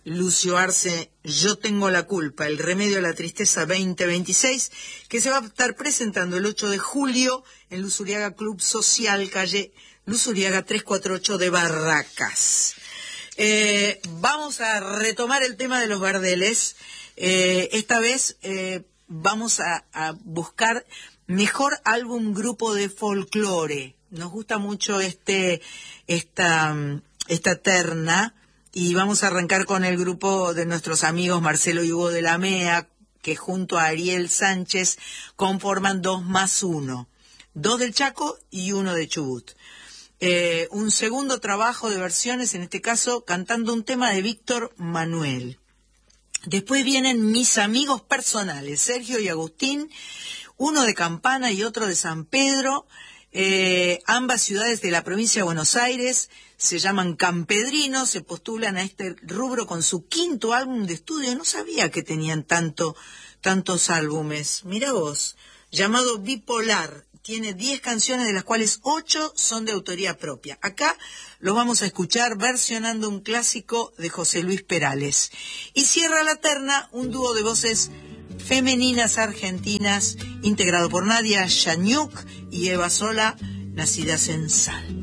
Lucio Arce, Yo tengo la culpa, el remedio a la tristeza 2026, que se va a estar presentando el 8 de julio en Luzuriaga Club Social, calle Luzuriaga 348 de Barracas. Vamos a retomar el tema de los Gardeles. Esta vez vamos a buscar mejor álbum grupo de folclore. Nos gusta mucho esta terna, y vamos a arrancar con el grupo de nuestros amigos Marcelo y Hugo de la MEA, que junto a Ariel Sánchez conforman 2+1, 2 del Chaco y 1 de Chubut. Un segundo trabajo de versiones, en este caso cantando un tema de Víctor Manuel. Después vienen mis amigos personales, Sergio y Agustín, uno de Campana y otro de San Pedro, ambas ciudades de la provincia de Buenos Aires. Se llaman Campedrinos, se postulan a este rubro con su 5º álbum de estudio. No sabía que tenían tantos álbumes. Mira vos, llamado Bipolar. Tiene 10 canciones, de las cuales 8 son de autoría propia. Acá los vamos a escuchar versionando un clásico de José Luis Perales. Y cierra la terna un dúo de voces femeninas argentinas, integrado por Nadia Yanyuk y Eva Sola, nacidas en Salta.